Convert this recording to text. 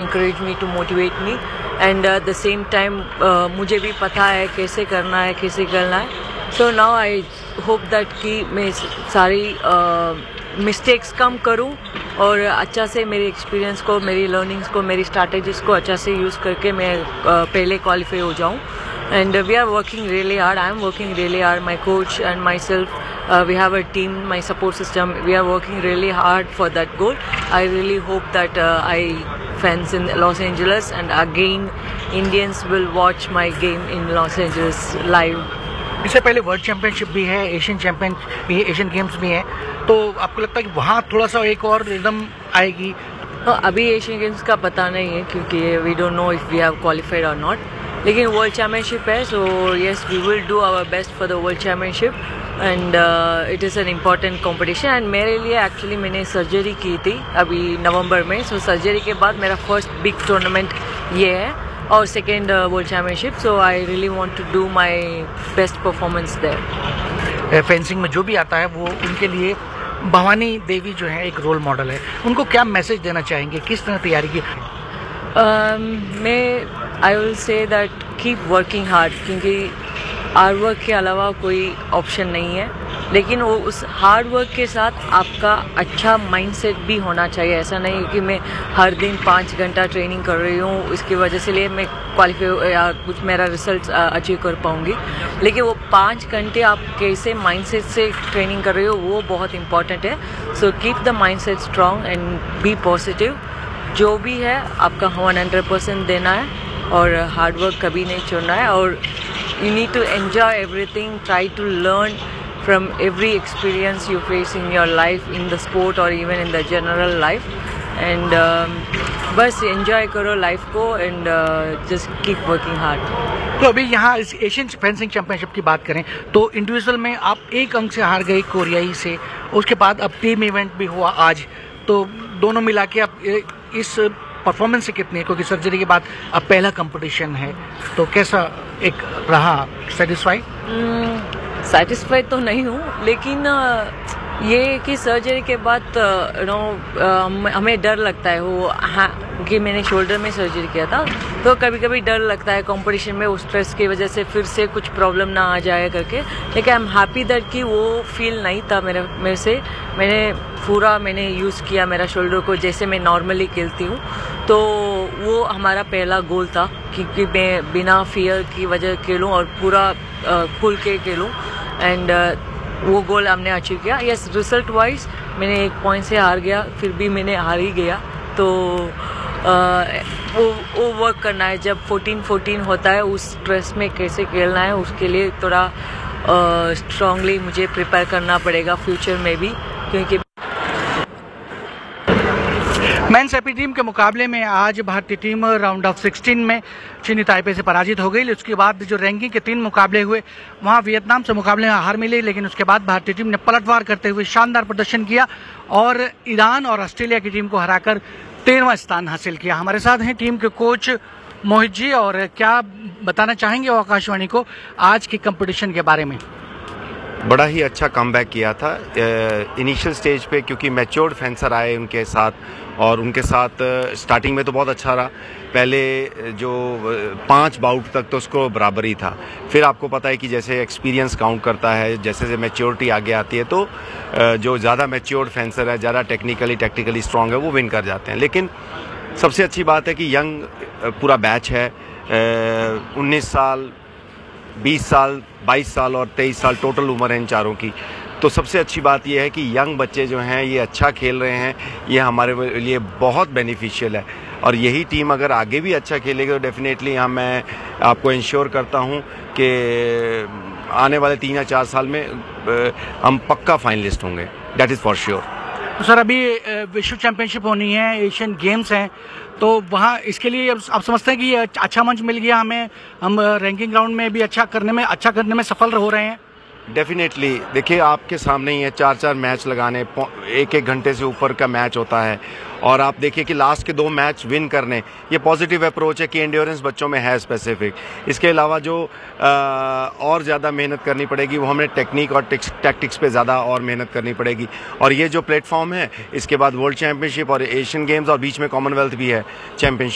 encourage me to motivate me, and at the same time मुझे भी पता है कैसे करना है, कैसे करना है. So now I hope that कि मैं सारी मिस्टेक्स कम करूं और अच्छा से मेरे एक्सपीरियंस को, मेरी लर्निंग्स को, मेरी स्ट्रैटेजीज को अच्छा से यूज़ करके मैं पहले क्वालिफाई हो जाऊं. And we are working really hard. I am working really hard. My coach and myself, we have a team, my support system. We are working really hard for that goal. I really hope that fans in Los Angeles and again Indians will watch my game in Los Angeles live. इससे पहले world championship भी है, Asian champion भी है, Asian games भी हैं, तो आपको लगता है कि वहाँ थोड़ा सा एक और रिदम आएगी? अभी एशियन गेम्स का पता नहीं है क्योंकि we don't know if we have qualified और नॉट. लेकिन वर्ल्ड चैम्पियनशिप है, so yes we will do our best for the world championship and it is an important competition. And मेरे लिए एक्चुअली मैंने सर्जरी की थी अभी नवंबर में, सो सर्जरी के बाद मेरा फर्स्ट बिग टूर्नामेंट ये है और second world championship. So I really want to do my best performance there. Fencing में जो भी आता है वो उनके लिए भवानी देवी जो है एक रोल मॉडल है, उनको क्या मैसेज देना चाहेंगे, किस तरह तैयारी की? मैं I will say that keep working hard, क्योंकि हार्ड वर्क के अलावा कोई ऑप्शन नहीं है. लेकिन वो उस हार्ड वर्क के साथ आपका अच्छा माइंडसेट भी होना चाहिए. ऐसा नहीं है कि मैं हर दिन 5 घंटा ट्रेनिंग कर रही हूँ, इसकी वजह से लिए मैं क्वालिफाई या कुछ मेरा रिजल्ट अचीव कर पाऊँगी. लेकिन वो 5 घंटे आप कैसे माइंडसेट से ट्रेनिंग कर रहे हो वो बहुत इंपॉर्टेंट है. So keep the mindset strong and B positive. जो भी है आपका 100% देना है और हार्ड वर्क कभी नहीं छोड़ना है. और you need to enjoy everything, try to learn from every experience you face in your life, in the sport or even in the general life, and बस enjoy करो लाइफ को and just keep working hard. तो अभी यहाँ इस Asian fencing championship की बात करें तो इंडिविजुअल में आप 1 अंक से हार गए कोरियाई से, उसके बाद अब टीम इवेंट भी हुआ आज, तो दोनों मिला के आप इस परफॉर्मेंस से कितनी है, क्योंकि सर्जरी के बाद अब पहला कंपटीशन है, तो कैसा एक रहा? सेटिस्फाइड तो नहीं हूँ, लेकिन ये कि सर्जरी के बाद हमें डर लगता है वो, हाँ, कि मैंने शोल्डर में सर्जरी किया था, तो कभी कभी डर लगता है कंपटीशन में उस स्ट्रेस की वजह से फिर से कुछ प्रॉब्लम ना आ जाए करके. लेकिन आई एम हैप्पी दैट कि वो फील नहीं था मेरे से. मैंने यूज़ किया मेरा शोल्डर को जैसे मैं नॉर्मली खेलती हूँ, तो वो हमारा पहला गोल था कि मैं बिना फियर की वजह खेलूँ और पूरा खुल के खेलूँ. एंड वो गोल हमने अचीव किया. यस, रिजल्ट वाइज मैंने 1 पॉइंट से हार गया, फिर भी मैंने हार ही गया. तो वो वर्क करना है. जब 14-14 होता है उस स्ट्रेस में कैसे खेलना है, उसके लिए थोड़ा स्ट्रांगली मुझे प्रिपेयर करना पड़ेगा फ्यूचर में भी, क्योंकि मेंस एपी टीम के मुकाबले में आज भारतीय टीम राउंड ऑफ 16 में चीनी ताइपे से पराजित हो गई. उसके बाद जो रैंकिंग के 3 मुकाबले हुए वहां वियतनाम से मुकाबले में हार मिली, लेकिन उसके बाद भारतीय टीम ने पलटवार करते हुए शानदार प्रदर्शन किया और ईरान और ऑस्ट्रेलिया की टीम को हराकर 13वां स्थान हासिल किया. हमारे साथ हैं टीम के कोच मोहित जी, और क्या बताना चाहेंगे आकाशवाणी को आज के कंपटीशन के बारे में? बड़ा ही अच्छा कमबैक किया था इनिशियल स्टेज पे, क्योंकि मैच्योर्ड फेंसर आए उनके साथ, और उनके साथ स्टार्टिंग में तो बहुत अच्छा रहा. पहले जो 5 बाउट तक तो उसको बराबर ही था. फिर आपको पता है कि जैसे एक्सपीरियंस काउंट करता है, जैसे मैच्योरिटी आगे आती है, तो जो ज़्यादा मैच्योर्ड फेंसर है, ज़्यादा टैक्टिकली स्ट्रांग है, वो विन कर जाते हैं. लेकिन सबसे अच्छी बात है कि यंग पूरा बैच है, 19 साल, 20 साल, 22 साल और 23 साल टोटल उम्र है इन चारों की. तो सबसे अच्छी बात यह है कि यंग बच्चे जो हैं ये अच्छा खेल रहे हैं, ये हमारे लिए बहुत बेनिफिशियल है. और यही टीम अगर आगे भी अच्छा खेलेगी तो डेफिनेटली यहाँ मैं आपको इंश्योर करता हूँ कि आने वाले 3 या 4 साल में हम पक्का फाइनलिस्ट होंगे. That is for sure. तो सर, अभी विश्व चैंपियनशिप होनी है, एशियन गेम्स हैं, तो वहाँ इसके लिए आप समझते हैं कि ये अच्छा मंच मिल गया हमें, हम रैंकिंग राउंड में भी अच्छा करने में सफल हो रहे हैं? डेफिनेटली. देखिए, आपके सामने ही है 4-4 मैच लगाने, 1-1 घंटे से ऊपर का मैच होता है, और आप देखिए कि लास्ट के 2 मैच विन करने, ये पॉजिटिव अप्रोच है कि एंड्योरेंस बच्चों में है स्पेसिफिक. इसके अलावा जो और ज़्यादा मेहनत करनी पड़ेगी वो हमें टेक्निक और टैक्टिक्स पे ज़्यादा और मेहनत करनी पड़ेगी. और ये जो प्लेटफॉर्म है, इसके बाद वर्ल्ड चैंपियनशिप और एशियन गेम्स और बीच में कॉमनवेल्थ भी है चैंपियनशिप.